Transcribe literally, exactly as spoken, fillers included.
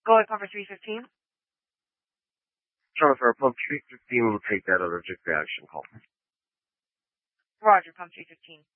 Go ahead, pump for three fifteen. Charlie, for pump three fifteen, we'll take that allergic reaction call. Roger, pump three fifteen.